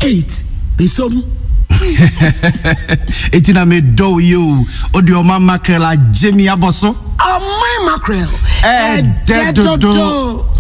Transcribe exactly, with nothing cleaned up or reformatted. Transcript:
eight. Besom. Etina me do you. Odio ma mackerel a Jimmy Aboso. Oh, my mackerel. Eh, dead do.